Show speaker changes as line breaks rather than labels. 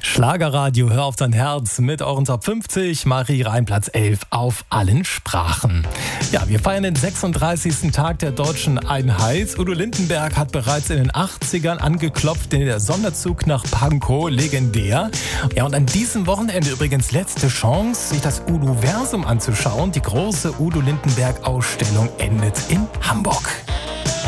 Schlagerradio, hör auf dein Herz mit euren Top 50, Marie Reim Platz 11 auf allen Sprachen. Ja, wir feiern den 36. Tag der deutschen Einheit. Udo Lindenberg hat bereits in den 80ern angeklopft, der Sonderzug nach Pankow, legendär. Ja, und an diesem Wochenende übrigens letzte Chance, sich das Udo-Versum anzuschauen. Die große Udo Lindenberg-Ausstellung endet in Hamburg.